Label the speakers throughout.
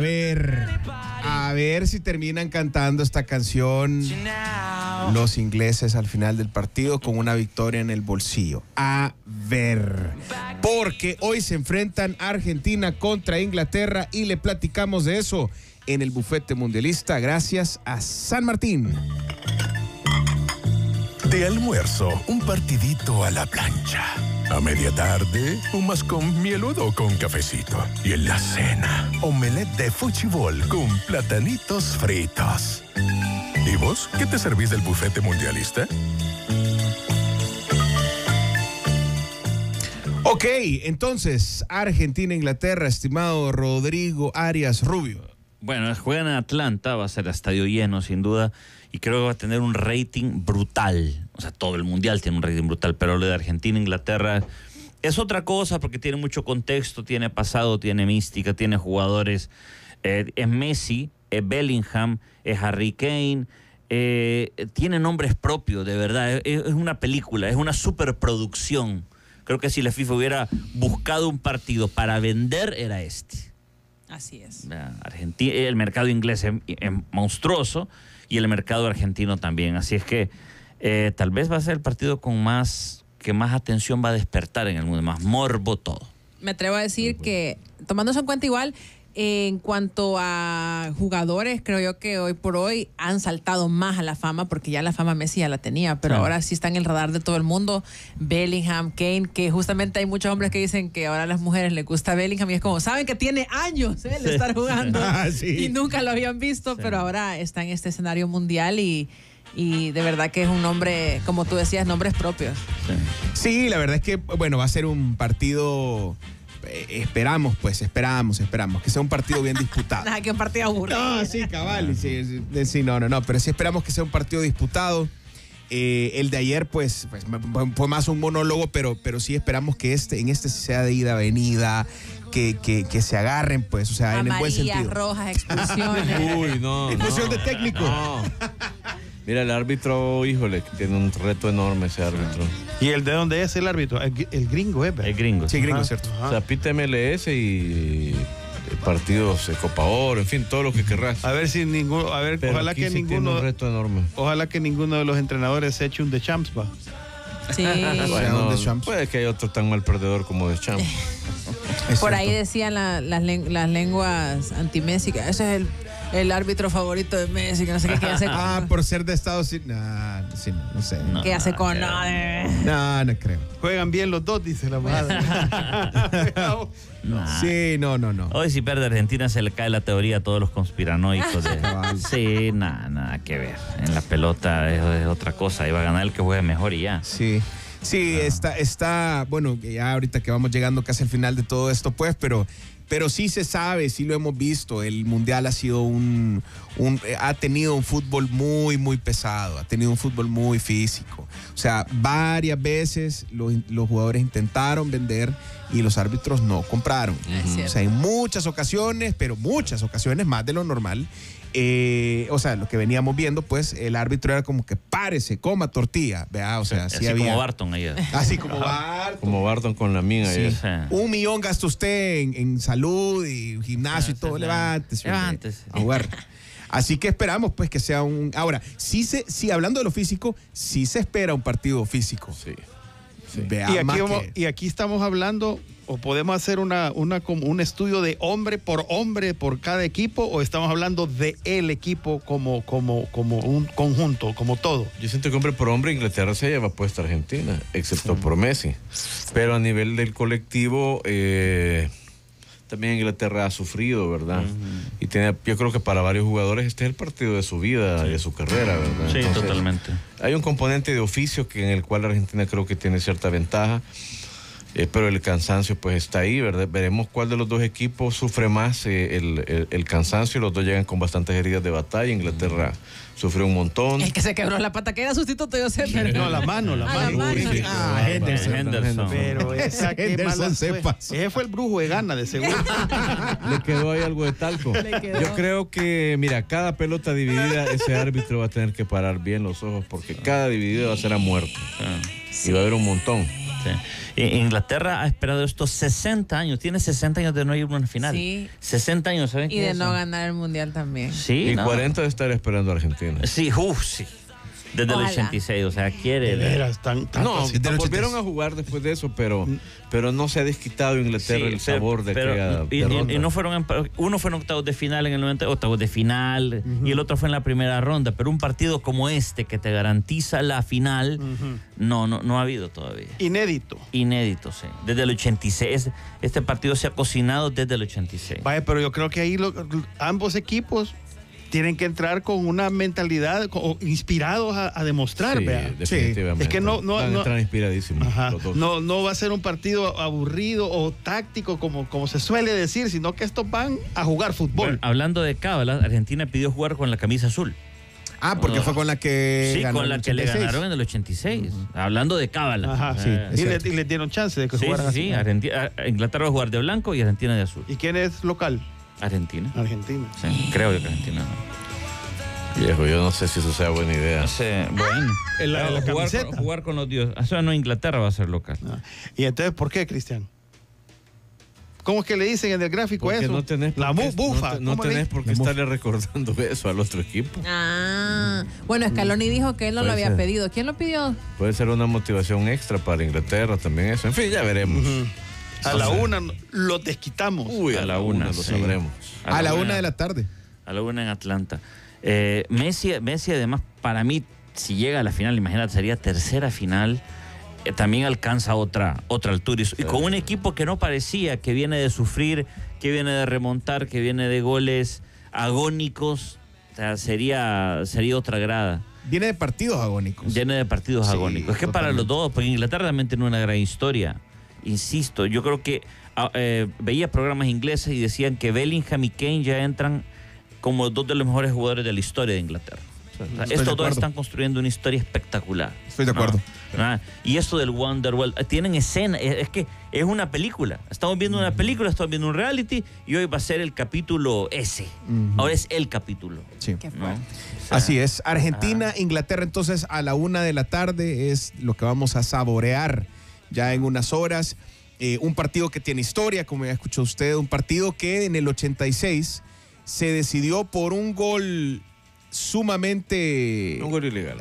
Speaker 1: A ver si terminan cantando esta canción los ingleses al final del partido con una victoria en el bolsillo. A ver. Porque hoy se enfrentan Argentina contra Inglaterra y le platicamos de eso en el bufete mundialista gracias a San Martín.
Speaker 2: De almuerzo, un partidito a la plancha. A media tarde, un mascón mieludo con cafecito. Y en la cena, omelette de fuchibol con platanitos fritos. ¿Y vos qué te servís del bufete mundialista?
Speaker 1: Ok, entonces, Argentina-Inglaterra, estimado Rodrigo Arias Rubio.
Speaker 3: Bueno, juegan en Atlanta, va a ser estadio lleno sin duda, y creo que va a tener un rating brutal. O sea, todo el mundial tiene un rating brutal, pero lo de Argentina-Inglaterra es otra cosa porque tiene mucho contexto, tiene pasado, tiene mística, tiene jugadores. Es Messi, es Bellingham, es Harry Kane, tiene nombres propios, de verdad. Es una película, es una superproducción. Creo que si la FIFA hubiera buscado un partido para vender, era este.
Speaker 4: Así es.
Speaker 3: Argentina, el mercado inglés es monstruoso y el mercado argentino también. Así es que tal vez va a ser el partido que más atención va a despertar en el mundo, más morbo todo.
Speaker 4: Me atrevo a decir que, tomándose en cuenta igual, en cuanto a jugadores, creo yo que hoy por hoy han saltado más a la fama, porque ya la fama Messi ya la tenía, pero ahora sí está en el radar de todo el mundo. Bellingham, Kane, que justamente hay muchos hombres que dicen que ahora a las mujeres les gusta Bellingham y es como, saben que tiene años de estar jugando y nunca lo habían visto, pero ahora está en este escenario mundial y de verdad que es un nombre, como tú decías, nombres propios.
Speaker 1: Sí, la verdad es que, bueno, va a ser un partido... Esperamos que sea un partido bien disputado.
Speaker 4: Nada, que un partido aburrido.
Speaker 1: No, sí, cabal. Sí, no, pero sí esperamos que sea un partido disputado. El de ayer, pues fue más un monólogo, pero sí esperamos que en este sea de ida, venida, que se agarren, pues, o sea, en el buen sentido.
Speaker 4: Amarillas, rojas, expulsiones.
Speaker 5: Uy, no.
Speaker 1: Expulsión de técnico.
Speaker 5: No. Mira, el árbitro, híjole, tiene un reto enorme ese árbitro.
Speaker 6: ¿Y el de dónde es el árbitro? El gringo, ¿eh?
Speaker 3: El gringo.
Speaker 1: Sí, gringo, cierto.
Speaker 5: O sea, pita MLS y partidos de Copa Oro, en fin, todo lo que querrás.
Speaker 6: A ver si ninguno,
Speaker 5: Pero
Speaker 6: ojalá que
Speaker 5: sí tiene un reto enorme.
Speaker 6: Ojalá que ninguno de los entrenadores se eche un de champs, va.
Speaker 4: Sí.
Speaker 5: Bueno, puede que haya otro tan mal perdedor como de Champs.
Speaker 4: Por ahí decían las lenguas anti-Messi, que ese es el árbitro favorito de Messi, que no sé qué hace con...
Speaker 1: por ser de Estados Unidos. No sé.
Speaker 4: ¿Qué hace con...?
Speaker 1: No creo.
Speaker 6: Juegan bien los dos, dice la madre.
Speaker 1: Sí, no.
Speaker 3: Hoy si pierde Argentina se le cae la teoría a todos los conspiranoicos. Sí, nada que ver. En la pelota es otra cosa. Ahí va a ganar el que juegue mejor y ya.
Speaker 1: Sí, está, bueno, ya ahorita que vamos llegando casi al final de todo esto, pues, pero sí se sabe, sí lo hemos visto. El Mundial ha sido ha tenido un fútbol muy, muy pesado, ha tenido un fútbol muy físico. O sea, varias veces los jugadores intentaron vender y los árbitros no compraron. O sea, en muchas ocasiones, pero muchas ocasiones, más de lo normal, o sea, lo que veníamos viendo, pues, el árbitro era como que párese, coma tortilla, ¿verdad? O sea,
Speaker 3: así había... como Barton ayer.
Speaker 1: Así como Barton.
Speaker 5: Como Barton con la mina ayer.
Speaker 3: Sí.
Speaker 1: 1 millón gasta usted en salud y gimnasio y todo, levántese. A jugar. Así que esperamos, pues, que sea un... Ahora, sí, hablando de lo físico, sí se espera un partido físico.
Speaker 5: Sí.
Speaker 6: Y aquí estamos hablando, o podemos hacer como un estudio de hombre por cada equipo, o estamos hablando de el equipo como un conjunto, como todo.
Speaker 5: Yo siento que hombre por hombre Inglaterra se lleva puesta a Argentina, excepto por Messi. Pero a nivel del colectivo, también Inglaterra ha sufrido, ¿verdad? Y yo creo que para varios jugadores este es el partido de su vida y de su carrera, ¿verdad?
Speaker 3: Sí, entonces, totalmente.
Speaker 5: Hay un componente de oficio en el cual Argentina creo que tiene cierta ventaja, pero el cansancio pues está ahí, ¿verdad? Veremos cuál de los dos equipos sufre más el cansancio. Los dos llegan con bastantes heridas de batalla. Inglaterra sufrió un montón.
Speaker 4: El que se quebró la pata, que era sustituto, yo sé, pero...
Speaker 6: No, la mano.
Speaker 3: Henderson.
Speaker 6: Pero
Speaker 1: Henderson sepa.
Speaker 6: Ese fue el brujo de Gana, de seguro.
Speaker 5: Le quedó ahí algo de talco. Yo creo que, mira, cada pelota dividida, ese árbitro va a tener que parar bien los ojos, porque cada dividida va a ser a muerte. Y va a haber un montón.
Speaker 3: Sí. Inglaterra ha esperado estos 60 años. Tiene 60 años de no ir a una final.
Speaker 4: Sí.
Speaker 3: 60 años, ¿saben?
Speaker 4: Y de no ganar el Mundial también.
Speaker 3: Sí.
Speaker 5: Y 40 de estar esperando a Argentina.
Speaker 3: Sí, sí. Desde el 86, o sea, quiere.
Speaker 5: No, volvieron a jugar después de eso, pero no se ha desquitado Inglaterra el sabor de aquella ronda.
Speaker 3: Y no fueron, uno fue en octavos de final en el 90, octavos de final, y el otro fue en la primera ronda. Pero un partido como este que te garantiza la final, no ha habido todavía.
Speaker 6: Inédito, sí.
Speaker 3: Desde el 86. Este partido se ha cocinado desde el 86.
Speaker 6: Vaya, pero yo creo que ahí ambos equipos tienen que entrar con una mentalidad inspirados a demostrar,
Speaker 5: sí,
Speaker 6: vea.
Speaker 5: Definitivamente.
Speaker 6: Es que no
Speaker 5: van a entrar inspiradísimos.
Speaker 6: No va a ser un partido aburrido o táctico como se suele decir, sino que estos van a jugar fútbol.
Speaker 3: Bueno, hablando de cábala, Argentina pidió jugar con la camisa azul.
Speaker 1: Porque fue con la que
Speaker 3: con la que le ganaron en el 86. Hablando de cábala.
Speaker 6: Y le dieron chance de que jugaran así.
Speaker 3: Inglaterra va a jugar de blanco y Argentina de azul.
Speaker 6: ¿Y quién es local?
Speaker 3: Argentina.
Speaker 6: Sí,
Speaker 3: creo que Argentina.
Speaker 5: Viejo, yo no sé si eso sea buena idea.
Speaker 3: Bueno, jugar con los dioses. O sea, no, Inglaterra va a ser local.
Speaker 6: ¿Y entonces por qué, Cristian? ¿Cómo es que le dicen en el gráfico
Speaker 5: porque
Speaker 6: eso?
Speaker 5: No tenés
Speaker 6: la bufa.
Speaker 5: No tenés por qué estarle recordando eso al otro equipo.
Speaker 4: Bueno, Scaloni dijo que él no lo había pedido. ¿Quién lo pidió?
Speaker 5: Puede ser una motivación extra para Inglaterra también eso. En fin, ya veremos.
Speaker 6: A la 1 lo desquitamos.
Speaker 5: A la 1 lo sabremos.
Speaker 1: A la 1 de la tarde.
Speaker 3: A la 1 en Atlanta. Messi además, para mí, si llega a la final, imagínate, sería tercera final, también alcanza otra altura. Y con un equipo que no parecía, que viene de sufrir, que viene de remontar, que viene de goles agónicos, o sea, sería otra grada.
Speaker 1: Viene de partidos agónicos.
Speaker 3: Es que para los dos, porque Inglaterra también tiene una gran historia. Insisto, yo creo que veía programas ingleses y decían que Bellingham y Kane ya entran como dos de los mejores jugadores de la historia de Inglaterra. Estos dos están construyendo una historia espectacular.
Speaker 1: Estoy de acuerdo.
Speaker 3: Y esto del Wonderworld, tienen escena, es que es una película. Estamos viendo una película, estamos viendo un reality y hoy va a ser el capítulo ese. Ahora es el capítulo.
Speaker 1: Sí. Así es. Argentina, Inglaterra, entonces a la 1 de la tarde es lo que vamos a saborear ya en unas horas. Un partido que tiene historia, como ya escuchó usted, un partido que en el 86 se decidió por un gol sumamente...
Speaker 5: Un gol ilegal.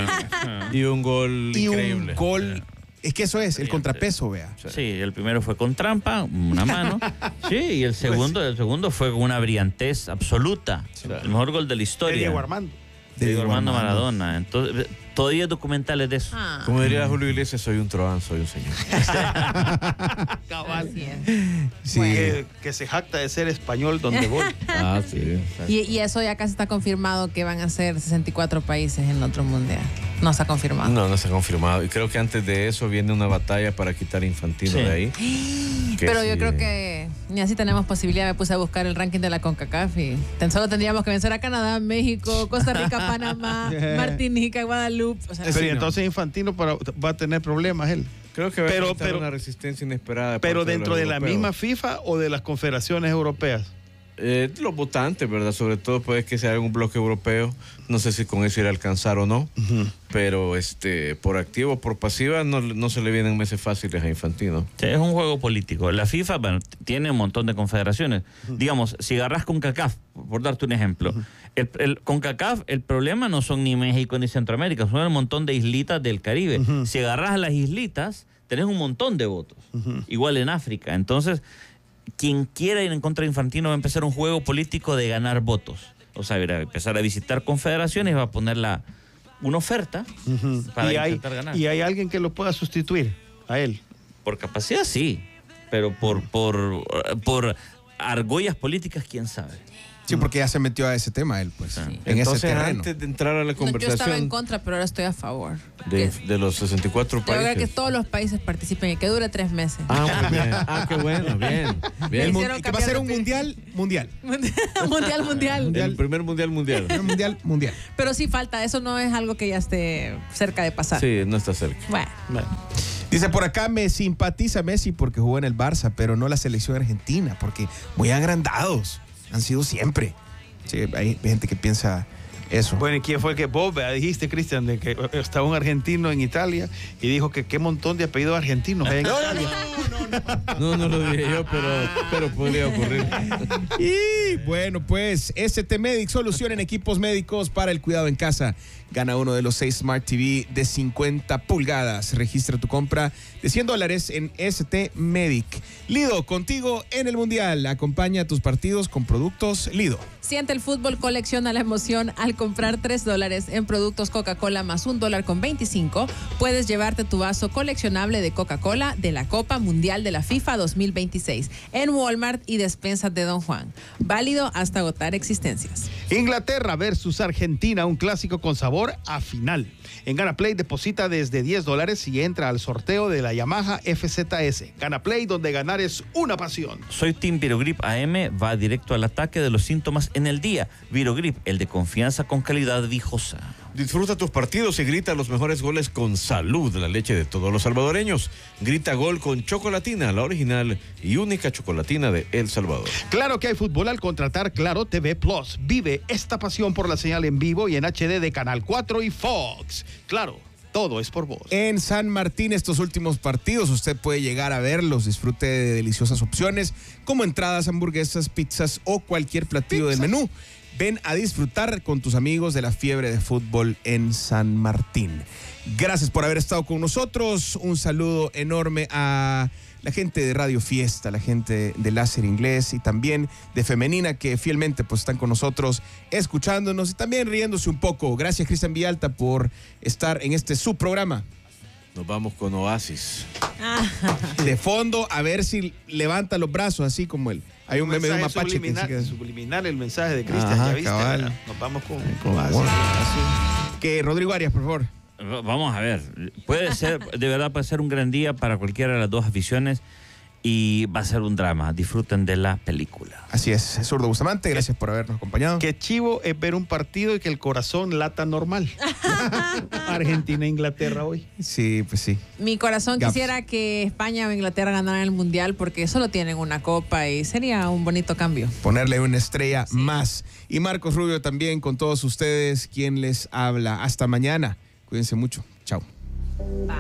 Speaker 1: Y
Speaker 5: un gol increíble.
Speaker 1: Un gol... Es que eso es, el contrapeso, vea.
Speaker 3: Sí, el primero fue con trampa, una mano. Sí, y el segundo fue con una brillantez absoluta. El mejor gol de la historia.
Speaker 6: Diego Armando.
Speaker 3: Diego Armando Maradona. Entonces, todavía hay documentales de eso.
Speaker 5: Como diría Julio Iglesias, soy un trován, soy un señor.
Speaker 6: Cabal. Sí. Que se jacta de ser español donde voy.
Speaker 5: Sí.
Speaker 4: Y eso ya casi está confirmado que van a ser 64 países en otro mundial. No está confirmado.
Speaker 5: No se ha confirmado. Y creo que antes de eso viene una batalla para quitar a Infantino de ahí.
Speaker 4: Pero yo creo que ni así tenemos posibilidad. Me puse a buscar el ranking de la CONCACAF y solo tendríamos que vencer a Canadá, México, Costa Rica, Panamá, Martinica, Guadalupe. O sea,
Speaker 6: pero entonces Infantino va a tener problemas él.
Speaker 5: Creo que va a tener una resistencia inesperada.
Speaker 6: Pero dentro de la misma FIFA o de las confederaciones europeas.
Speaker 5: Los votantes, ¿verdad? Sobre todo puede que sea un bloque europeo. No sé si con eso irá a alcanzar o no. Pero por activo o por pasiva no se le vienen meses fáciles a Infantino.
Speaker 3: Sí, es un juego político. La FIFA tiene un montón de confederaciones. Digamos, si agarras CONCACAF, por darte un ejemplo, el CONCACAF, el problema no son ni México ni Centroamérica, son un montón de islitas del Caribe. Si agarras a las islitas, tenés un montón de votos. Igual en África. Entonces, quien quiera ir en contra de Infantino va a empezar un juego político de ganar votos. O sea, va a empezar a visitar confederaciones y va a poner una oferta para intentar ganar.
Speaker 6: ¿Y hay alguien que lo pueda sustituir a él?
Speaker 3: Por capacidad, sí. Pero por argollas políticas, quién sabe.
Speaker 1: Sí, porque ya se metió a ese tema él, pues. En
Speaker 5: Entonces,
Speaker 1: ese terreno.
Speaker 5: antes de entrar a la conversación...
Speaker 4: Yo estaba en contra, pero ahora estoy a favor.
Speaker 5: De los 64 países.
Speaker 4: Yo creo que todos los países participen y que dure 3 meses.
Speaker 5: Muy bien. Qué bueno, bien.
Speaker 1: Que va a ser un mundial.
Speaker 4: Mundial.
Speaker 5: El primer mundial.
Speaker 1: Mundial.
Speaker 4: Pero sí falta, eso no es algo que ya esté cerca de pasar.
Speaker 5: Sí, no está cerca.
Speaker 4: Bueno.
Speaker 1: Dice por acá, me simpatiza Messi porque jugó en el Barça, pero no la selección argentina, porque muy agrandados han sido siempre. Sí, hay gente que piensa Eso.
Speaker 6: Bueno, ¿y quién fue que vos dijiste, Cristian, de que estaba un argentino en Italia y dijo que qué montón de apellidos argentinos hay en Italia?
Speaker 5: No lo dije yo, pero podría ocurrir.
Speaker 1: Y bueno, pues ST Medic, solución en equipos médicos para el cuidado en casa. Gana uno de los 6 Smart TV de 50 pulgadas. Registra tu compra de $100 en ST Medic. Lido, contigo en el Mundial. Acompaña a tus partidos con productos Lido.
Speaker 4: Siente el fútbol, colecciona la emoción. Al comprar $3 en productos Coca-Cola más $1.25, puedes llevarte tu vaso coleccionable de Coca-Cola de la Copa Mundial de la FIFA 2026 en Walmart y despensas de Don Juan. Válido hasta agotar existencias.
Speaker 6: Inglaterra versus Argentina, un clásico con sabor a final. En GanaPlay deposita desde $10 y entra al sorteo de la Yamaha FZS. GanaPlay, donde ganar es una pasión.
Speaker 3: Soy Team Virogrip AM, va directo al ataque de los síntomas en el día. Virogrip, el de confianza con calidad viejosa.
Speaker 5: Disfruta tus partidos y grita los mejores goles con Salud, la leche de todos los salvadoreños. Grita gol con Chocolatina, la original y única chocolatina de El Salvador.
Speaker 6: Claro que hay fútbol al contratar Claro TV Plus. Vive esta pasión por la señal en vivo y en HD de Canal 4 y Fox. Claro, todo es por vos.
Speaker 1: En San Martín, estos últimos partidos, usted puede llegar a verlos. Disfrute de deliciosas opciones como entradas, hamburguesas, pizzas o cualquier platillo del menú. Ven a disfrutar con tus amigos de la fiebre de fútbol en San Martín. Gracias por haber estado con nosotros. Un saludo enorme a la gente de Radio Fiesta, la gente de Láser Inglés y también de Femenina, que fielmente pues están con nosotros escuchándonos y también riéndose un poco. Gracias, Cristian Villalta, por estar en este subprograma.
Speaker 5: Nos vamos con Oasis.
Speaker 1: De fondo, a ver si levanta los brazos, así como él. Hay un meme de un mapache
Speaker 6: subliminal el mensaje de Cristian, ya viste.
Speaker 1: Cabal.
Speaker 6: Nos vamos con Oasis.
Speaker 1: Que Rodrigo Arias, por favor.
Speaker 3: Vamos a ver, puede ser, de verdad puede ser un gran día para cualquiera de las dos aficiones y va a ser un drama. Disfruten de la película.
Speaker 1: Así es, Zurdo Bustamante, gracias por habernos acompañado.
Speaker 6: Qué chivo es ver un partido y que el corazón lata normal. Argentina-Inglaterra hoy.
Speaker 1: Sí, pues sí.
Speaker 4: Mi corazón quisiera que España o Inglaterra ganaran el Mundial porque solo tienen una copa y sería un bonito cambio.
Speaker 1: Ponerle una estrella más. Y Marcos Rubio también con todos ustedes, quien les habla. Hasta mañana. Cuídense mucho. Chao.